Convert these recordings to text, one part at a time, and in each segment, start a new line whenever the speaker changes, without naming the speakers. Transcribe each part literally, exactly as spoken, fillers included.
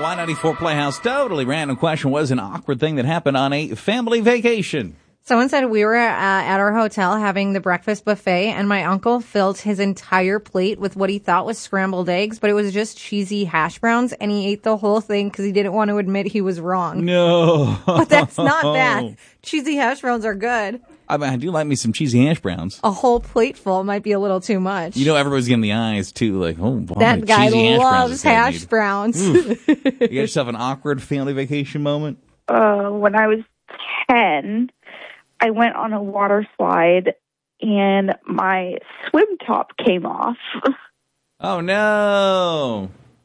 Y ninety-four Playhouse. Totally random question. What is an awkward thing that happened on a family vacation?
Someone said we were uh, at our hotel having the breakfast buffet, and my uncle filled his entire plate with what he thought was scrambled eggs, but it was just cheesy hash browns, and he ate the whole thing because he didn't want to admit he was wrong.
No.
But that's not bad. Cheesy hash browns are good.
I mean, I do like me some cheesy hash browns.
A whole plate full might be a little too much.
You know, everybody's getting the eyes, too. Like, oh, boy,
that guy
cheesy
loves
hash
browns.
Hash browns. You got yourself an awkward family vacation moment?
Uh, when I was ten, I went on a water slide, and my swim top came off.
Oh, no.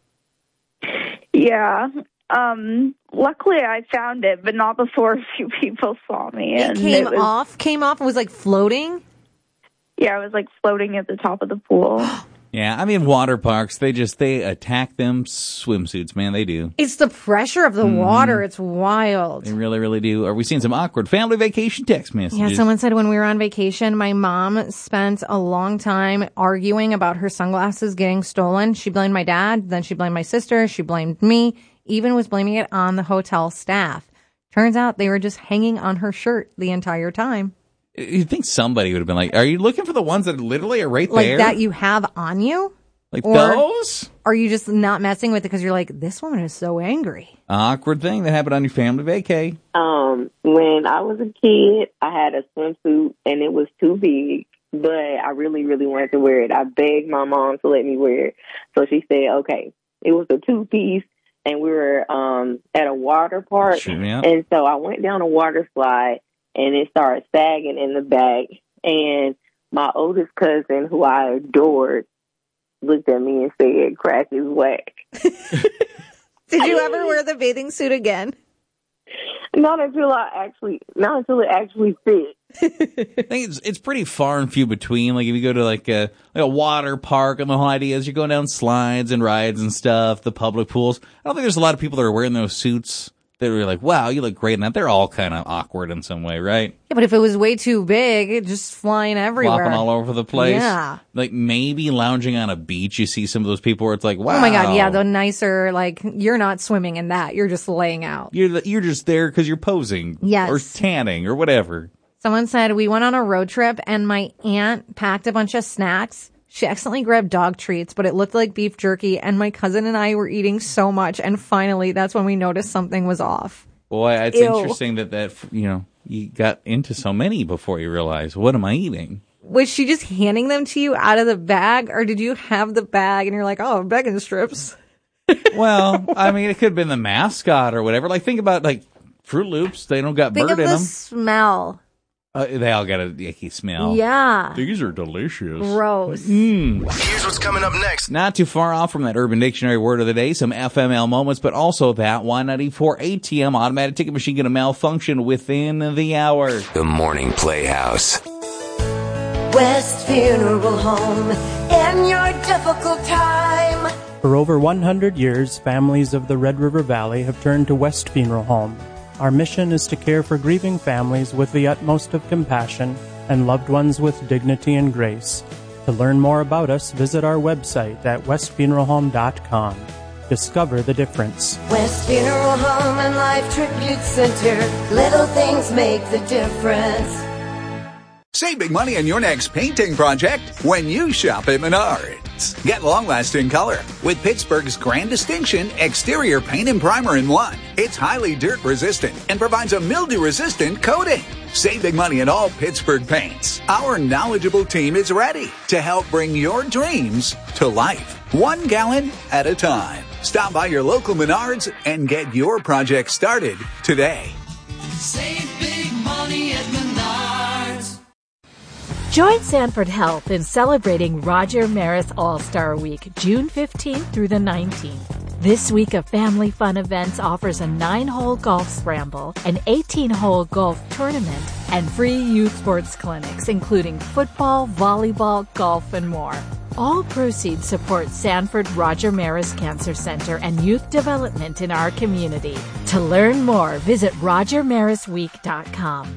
Yeah. Um, luckily, I found it, but not before a few people saw me.
And
it
came
it was,
off? Came off and was, like, floating?
Yeah, it was, like, floating at the top of the pool.
Yeah, I mean, water parks, they just, they attack them swimsuits, man, they do.
It's the pressure of the mm. water. It's wild.
They really, really do. Are we seeing some awkward family vacation text messages?
Yeah, someone said when we were on vacation, my mom spent a long time arguing about her sunglasses getting stolen. She blamed my dad, then she blamed my sister, she blamed me, even was blaming it on the hotel staff. Turns out they were just hanging on her shirt the entire time.
You'd think somebody would have been like, are you looking for the ones that literally are right
like
there?
Like that you have on you?
Like
or
those?
Are you just not messing with it because you're like, this woman is so angry?
Awkward thing that happened on your family vacay.
Um, when I was a kid, I had a swimsuit and it was too big, but I really, really wanted to wear it. I begged my mom to let me wear it. So she said, okay. It was a two-piece, and we were um, at a water park.
Sure, yeah.
And so I went down a water slide, and it started sagging in the back. And my oldest cousin, who I adored, looked at me and said, crack is whack.
Did you ever wear the bathing suit again?
Not until I actually, not until it actually fit.
I think it's it's pretty far and few between. Like if you go to like a like a water park, and the whole idea is you're going down slides and rides and stuff, the public pools. I don't think there's a lot of people that are wearing those suits that are like, wow, you look great in that. They're all kind of awkward in some way, right?
Yeah, but if it was way too big, it just flying everywhere.
Flopping all over the place.
Yeah.
Like maybe lounging on a beach, you see some of those people where it's like, wow.
Oh my God, yeah, the nicer, like, you're not swimming in that. You're just laying out.
You're, you're just there because you're posing.
Yes.
Or tanning or whatever.
Someone said, we went on a road trip and my aunt packed a bunch of snacks. She accidentally grabbed dog treats, but it looked like beef jerky, and my cousin and I were eating so much, and finally, that's when we noticed something was off.
Boy, it's
Ew.
interesting that, that, you know, you got into so many before you realized, what am I eating?
Was she just handing them to you out of the bag, or did you have the bag and you're like, oh, bacon strips?
Well, I mean, it could have been the mascot or whatever. Like, think about, like, Fruit Loops. They don't got
Think
bird
of
in
the
them.
smell.
Uh, they all got a icky smell.
Yeah.
These are delicious.
Gross.
Mm.
Here's what's coming up next.
Not too far off from that Urban Dictionary word of the day, some F M L moments, but also that Y ninety-four A T M automatic ticket machine going to malfunction within the hour.
The Morning Playhouse.
West Funeral Home in your difficult time.
For over one hundred years, families of the Red River Valley have turned to West Funeral Home. Our mission is to care for grieving families with the utmost of compassion and loved ones with dignity and grace. To learn more about us, visit our website at west funeral home dot com. Discover the difference.
West Funeral Home and Life Tribute Center. Little things make the difference.
Save big money on your next painting project when you shop at Menards. Get long-lasting color with Pittsburgh's Grand Distinction Exterior Paint and Primer in one. It's highly dirt-resistant and provides a mildew-resistant coating. Save big money on all Pittsburgh paints. Our knowledgeable team is ready to help bring your dreams to life, one gallon at a time. Stop by your local Menards and get your project started today.
Save big money at Menards.
Join Sanford Health in celebrating Roger Maris All-Star Week, June fifteenth through the nineteenth. This week of family fun events offers a nine-hole golf scramble, an eighteen-hole golf tournament, and free youth sports clinics, including football, volleyball, golf, and more. All proceeds support Sanford Roger Maris Cancer Center and youth development in our community. To learn more, visit roger maris week dot com.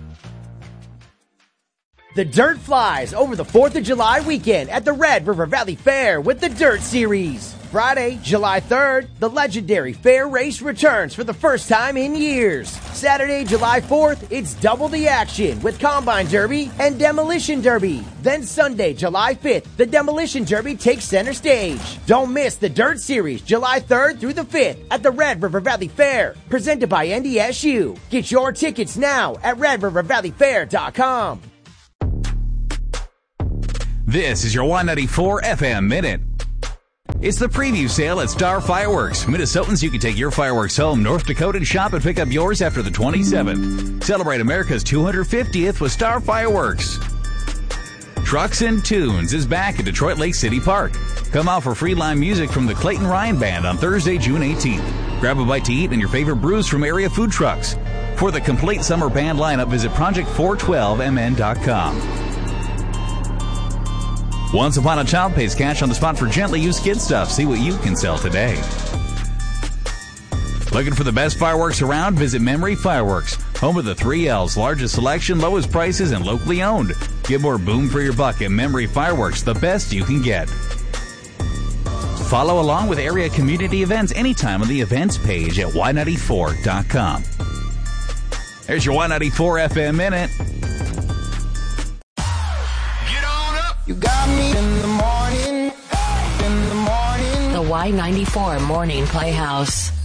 The Dirt flies over the fourth of July weekend at the Red River Valley Fair with the Dirt Series. Friday, July third, the legendary fair race returns for the first time in years. Saturday, July fourth, it's double the action with Combine Derby and Demolition Derby. Then Sunday, July fifth, the Demolition Derby takes center stage. Don't miss the Dirt Series, July third through the fifth at the Red River Valley Fair, presented by N D S U. Get your tickets now at red river valley fair dot com.
This is your one ninety-four F M Minute. It's the preview sale at Star Fireworks. Minnesotans, you can take your fireworks home. North Dakota, shop and pick up yours after the twenty-seventh. Celebrate America's two hundred fiftieth with Star Fireworks. Trucks and Tunes is back at Detroit Lake City Park. Come out for free live music from the Clayton Ryan Band on Thursday, June eighteenth. Grab a bite to eat and your favorite brews from area food trucks. For the complete summer band lineup, visit project four twelve m n dot com. Once Upon a Child pays cash on the spot for gently used kid stuff. See what you can sell today. Looking for the best fireworks around? Visit Memory Fireworks, home of the three L's, largest selection, lowest prices, and locally owned. Get more boom for your buck at Memory Fireworks, the best you can get. Follow along with area community events anytime on the events page at y ninety-four dot com. There's your one ninety-four F M Minute.
You got me in the morning, in the morning.
The Y ninety-four Morning Playhouse.